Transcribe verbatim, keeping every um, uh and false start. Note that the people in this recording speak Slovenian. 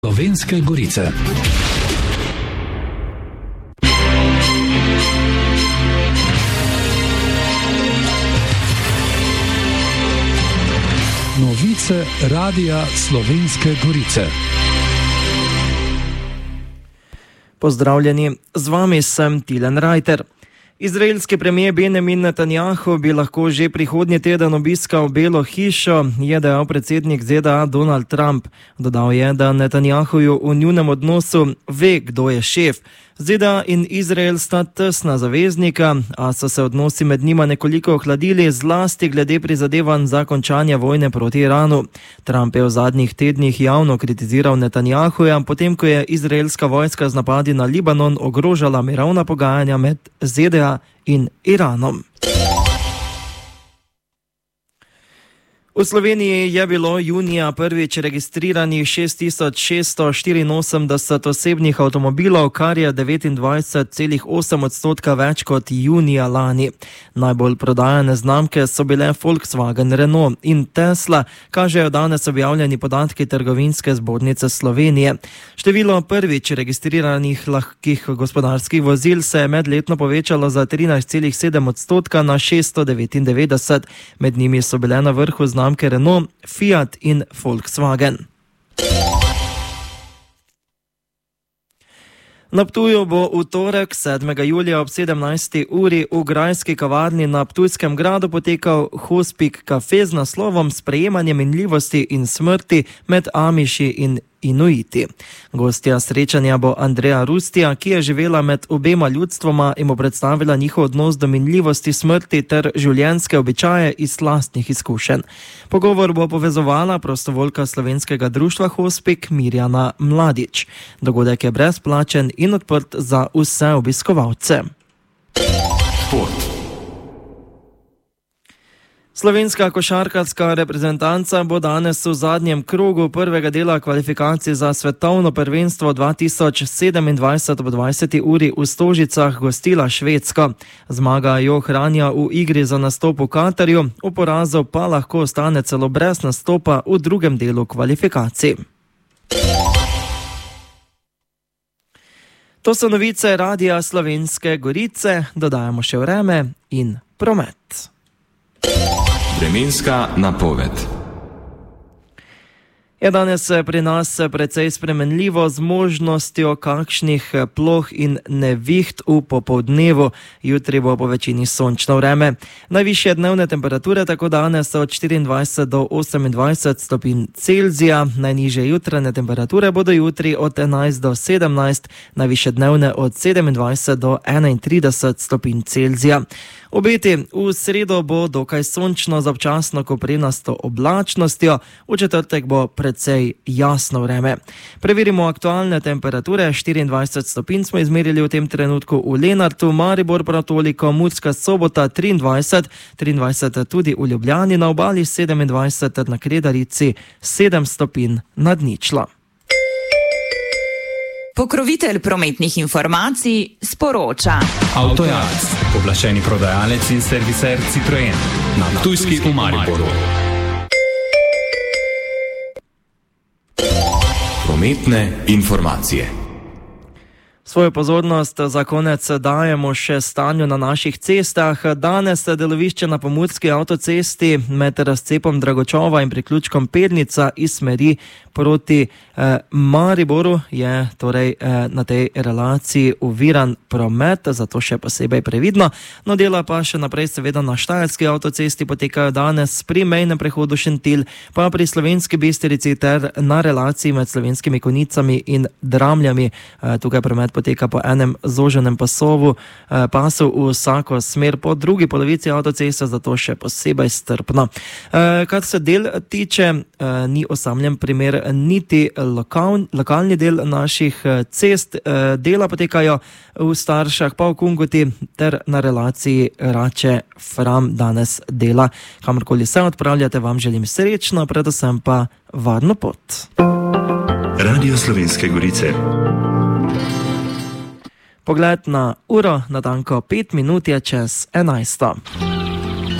Slovenske Gorice. Novice Radia Slovenske Gorice. Pozdravljeni, z vami sem Tilen Rajter. Izraelski premijer Benjamin Netanjahu bi lahko že prihodnji teden obiskal Belo hišo, je dejal predsednik Z D A Donald Trump. Dodal je, da Netanjahuju v njunem odnosu ve, kdo je šef. Z D A in Izrael sta tesna zaveznika, a so se odnosi med njima nekoliko ohladili, zlasti glede prizadevanj za končanje vojne proti Iranu. Trump je v zadnjih tednih javno kritiziral Netanjahuja, potem ko je izraelska vojska z napadi na Libanon ogrožala mirovna pogajanja med Z D A in Iranom. V Sloveniji je bilo junija prvič registriranih šest tisoč šeststo štiriinosemdeset osebnih avtomobilov, kar je devetindvajset celih osem odstotka več kot junija lani. Najbolj prodajane znamke so bile Volkswagen, Renault in Tesla, kažejo danes objavljeni podatki Trgovinske zbornice Slovenije. Število prvič registriranih lahkih gospodarskih vozil se je medletno povečalo za trinajst celih sedem odstotka na šeststo devetindevetdeset. Med njimi so bile na vrhu znamke znamke Renault, Fiat in Volkswagen. Na Ptuju bo v torek sedmega julija ob sedemnajsti uri v grajski kavarni na Ptujskem gradu potekal Hospic kafe z naslovom Sprejemanje minljivosti in smrti med Amiši in Inuiti. Gostja srečanja bo Andreja Rustija, ki je živela med obema ljudstvoma in mu predstavila njihov odnos do minljivosti, smrti ter življenjske običaje iz lastnih izkušenj. Pogovor bo povezovala prostovoljka slovenskega društva Hospic Mirjana Mladič. Dogodek je brezplačen in odprt za vse obiskovalce. Šport. Slovenska košarkarska reprezentanca bo danes v zadnjem krogu prvega dela kvalifikacij za svetovno prvenstvo dva tisoč sedemindvajset ob dvajseti uri v Stožicah gostila Švedsko. Zmaga jo ohranja v igri za nastop v Katarju, v porazu pa lahko ostane celo brez nastopa v drugem delu kvalifikacij. To so novice Radia Slovenske Gorice, dodajamo še vreme in promet. Vremenska napoved. Je danes pri nas precej spremenljivo z možnostjo kakšnih ploh in neviht v popoldnevu. Jutri bo po večini sončno vreme. Najvišje dnevne temperature tako danes so od štiriindvajset do osemindvajset stopinj Celzija. Najnižje jutranje temperature bodo jutri od enajst do sedemnajst, najvišje dnevne od sedemindvajset do enaintrideset stopinj Celzija. Obeti v sredo bo dokaj sončno z občasno koprenasto oblačnostjo, v četrtek bo precej jasno vreme. Preverimo aktualne temperature. štiriindvajset stopinj smo izmerili v tem trenutku v Lenartu, Maribor prav toliko, Murska Sobota triindvajset, triindvajset tudi v Ljubljani, na obali sedemindvajset ter na Kredarici sedem stopinj nad ničlo. Pokrovitelj prometnih informacij sporoča. Avtojalec, pooblaščeni prodajalec in serviser Citroen na Ptujski v Mariboru. Prometne informacije. Svojo pozornost za konec dajemo še stanju na naših cestah. Danes delovišče na pomurski avtocesti med razcepom Dragočova in priključkom Pernica iz smeri proti eh, Mariboru je torej eh, na tej relaciji oviran promet, zato še posebej previdno. No, dela pa še naprej seveda na Štajerski avtocesti potekajo danes pri mejnem prehodu Šentilj, pa pri Slovenski Bistrici ter na relaciji med Slovenskimi Konicami in Dramljami. Eh, tukaj promet poteka po enem zoženem pasovu, eh, pasu v vsako smer po drugi polovici avtoceste, zato še posebej strpno. Eh, kar se del tiče, eh, ni osamljen primer niti lokal, lokalni del naših cest. Dela potekajo v Staršah pa v Kungoti ter na relaciji Rače-Fram danes dela. Kamorkoli se odpravljate, vam želim srečno, predvsem pa varno pot. Radio Slovenske Gorice. Pogled na uro, natanko pet minut je čez enajsto.